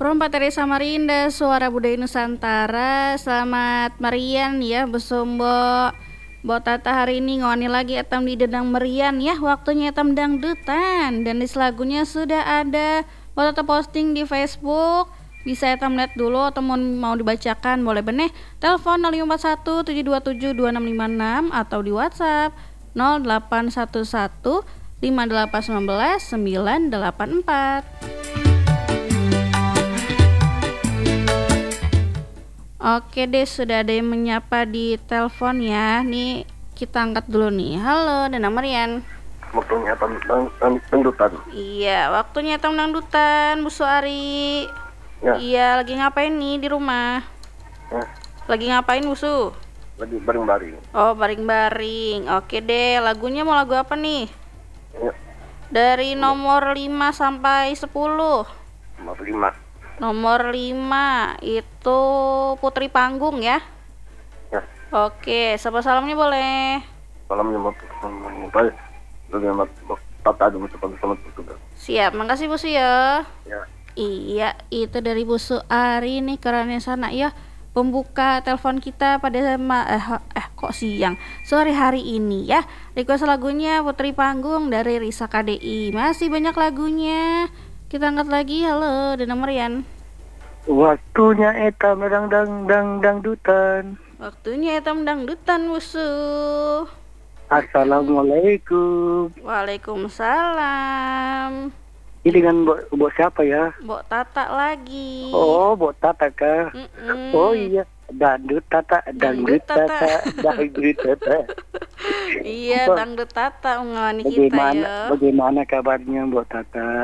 Perompak dari Samarinda, Suara Budaya Nusantara. Selamat Marian ya, Besombo. Mbok Tata hari ini ngawani lagi etam di Dedang Merian ya. Waktunya etam dangdutan. Dan list lagunya sudah ada. Mbok Tata posting di Facebook. Bisa etam lihat dulu atau mau dibacakan boleh beneh. Telepon 0541 727 2656 atau di WhatsApp 0811 5819 984. Oke deh, sudah ada yang menyapa di telepon ya. Nih kita angkat dulu nih. Halo, Dana Marian. Waktunya dangdutan. Iya, waktunya dangdutan, Bu Suari. Ya. Iya, lagi ngapain nih di rumah? Ya. Lagi ngapain, Busu? Lagi baring-baring. Oh, baring-baring. Oke deh, lagunya mau lagu apa nih? Ya. Dari nomor 5 sampai 10. Nomor 5. Nomor 5 itu Putri Panggung ya. Ya. Oke, sapa salamnya boleh. Salamnya baik. Bagaimana Tata ada mengucapkan selamat bertugas. Siap, makasih Bu Su ya. Ya. Iya, itu dari Bu Suari nih kerannya sana ya. Pembuka telepon kita pada kok siang sore hari ini ya. Request lagunya Putri Panggung dari Risa KDI. Masih banyak lagunya. Kita angkat lagi. Halo, Dana Marian. Waktunya eta dangdutan. Waktunya etam dangdutan musuh. Assalamualaikum. Waalaikumsalam. Ini dengan Mbok siapa ya? Mbok Tata lagi. Oh, Mbok Tata kah? Oh iya, dangdut Tata. Iya, dangdut Tata ngawani kita ya. Bagaimana kabarnya Mbok Tata?